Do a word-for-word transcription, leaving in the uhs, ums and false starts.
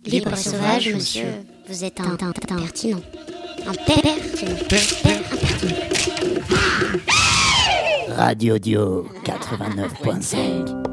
Libre et sauvage, monsieur, vous êtes un impertinent. Impertinent. Impertinent. Radio Dio quatre-vingt-neuf point cinq.